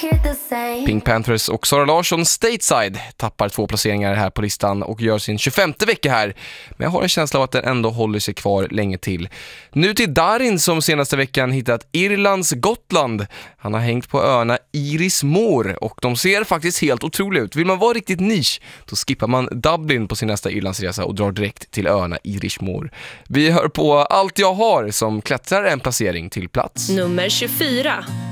Pink Panthers och Sara Larsson Stateside tappar 2 placeringar här på listan och gör sin 25:e vecka här. Men jag har en känsla av att den ändå håller sig kvar länge till. Nu till Darin som senaste veckan hittat Irlands Gotland. Han har hängt på öarna Iris Mor och de ser faktiskt helt otroliga ut. Vill man vara riktigt nisch, då skippar man Dublin på sin nästa Irlandsresa och drar direkt till öarna Iris Mor. Vi hör på Allt jag har som klättrar en placering till plats nummer 24.